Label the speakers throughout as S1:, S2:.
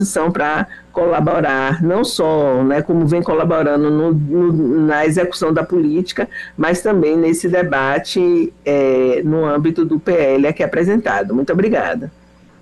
S1: disposição para colaborar, não só, né, como vem colaborando na execução da política, mas também nesse debate no âmbito do PL aqui apresentado. Muito obrigada.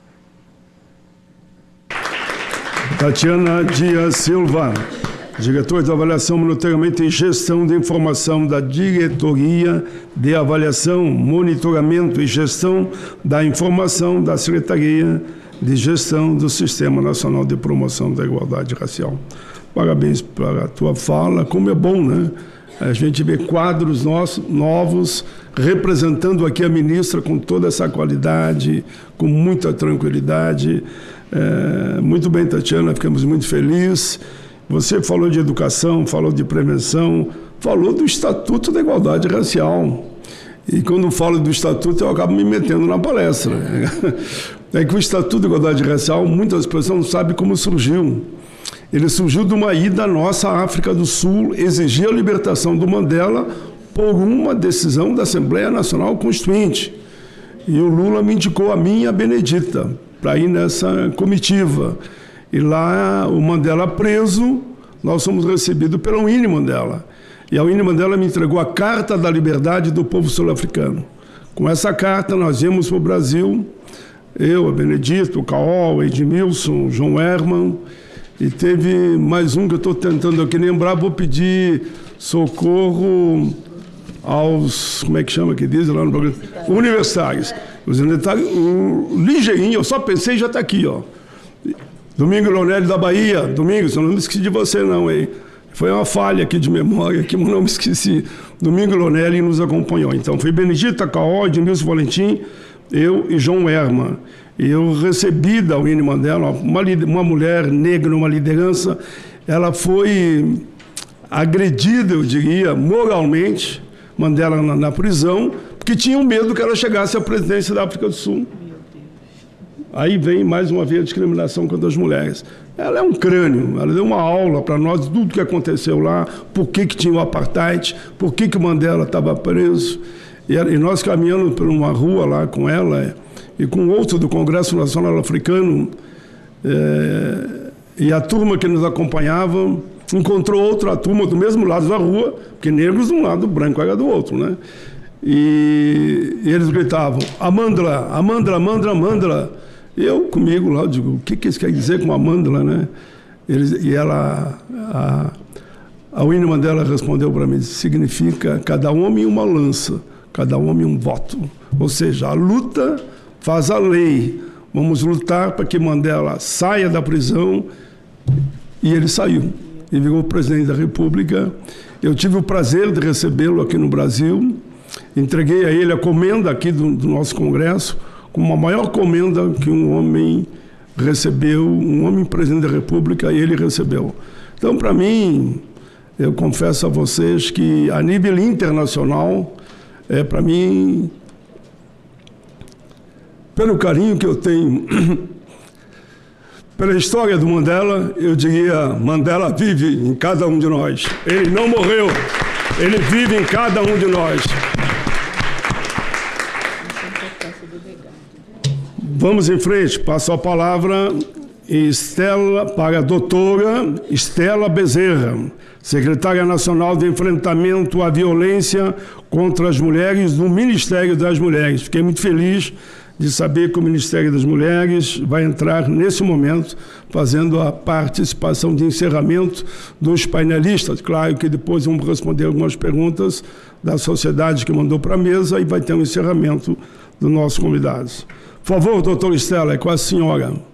S2: Tatiana Dias Silva, diretora de Avaliação, Monitoramento e Gestão de Informação da Diretoria de Avaliação, Monitoramento e Gestão da Informação da Secretaria de Gestão do Sistema Nacional de Promoção da Igualdade Racial. Parabéns pela tua fala. Como é bom, né? A gente vê quadros novos representando aqui a ministra com toda essa qualidade, com muita tranquilidade. Muito bem, Tatiana, ficamos muito felizes. Você falou de educação, falou de prevenção, falou do Estatuto da Igualdade Racial. E quando falo do Estatuto, eu acabo me metendo na palestra. É que o Estatuto da Igualdade Racial, muitas pessoas não sabem como surgiu. Ele surgiu de uma ida nossa à África do Sul, exigia a libertação do Mandela por uma decisão da Assembleia Nacional Constituinte. E o Lula me indicou a mim e a Benedita para ir nessa comitiva. E lá, o Mandela preso, nós somos recebidos pela Winnie Mandela. E a Winnie Mandela me entregou a Carta da Liberdade do Povo Sul-Africano. Com essa carta, nós viemos para o Brasil, eu, a Benedito, o Caol, o Edmilson, o João Herman, e teve mais um que eu estou tentando aqui lembrar, vou pedir socorro aos, como é que chama que diz lá no programa? Universitários. Os universitários, ligeirinho, eu só pensei e já está aqui, ó. Domingo Leonelli da Bahia, Domingos, eu não me esqueci de você não, hein? Foi uma falha aqui de memória, que eu não me esqueci. Domingo Leonelli nos acompanhou. Então, foi Benedita, Caol, Edmilson Valentim, eu e João Herman. Eu recebi da Winnie Mandela, uma mulher negra, uma liderança, ela foi agredida, eu diria, moralmente, Mandela na prisão, porque tinham medo que ela chegasse à presidência da África do Sul. Aí vem, mais uma vez, a discriminação contra as mulheres. Ela é um crânio, ela deu uma aula para nós de tudo que aconteceu lá, por que tinha o apartheid, por que o Mandela estava preso. E nós caminhando por uma rua lá com ela e com outro do Congresso Nacional Africano, e a turma que nos acompanhava encontrou outra turma do mesmo lado da rua, porque negros de um lado, branco era do outro, né? E eles gritavam, Amandla, Amandla, Amandla, Amandla. E eu comigo lá, digo, o que isso quer dizer com Amandla, né? A Winnie Mandela respondeu para mim, significa cada homem uma lança, cada homem um voto. Ou seja, a luta faz a lei. Vamos lutar para que Mandela saia da prisão. E ele saiu e virou presidente da República. Eu tive o prazer de recebê-lo aqui no Brasil. Entreguei a ele a comenda aqui do nosso Congresso, como a maior comenda que um homem recebeu, um homem presidente da República, ele recebeu. Então, para mim, eu confesso a vocês que, a nível internacional, para mim, pelo carinho que eu tenho pela história do Mandela, eu diria, Mandela vive em cada um de nós. Ele não morreu, ele vive em cada um de nós. Vamos em frente, passo a palavra para a doutora Estela Bezerra, secretária nacional de enfrentamento à violência contra as mulheres do Ministério das Mulheres. Fiquei muito feliz de saber que o Ministério das Mulheres vai entrar nesse momento fazendo a participação de encerramento dos painelistas. Claro que depois vamos responder algumas perguntas da sociedade que mandou para a mesa e vai ter um encerramento dos nossos convidados. Por favor, doutora Estela, é com a senhora.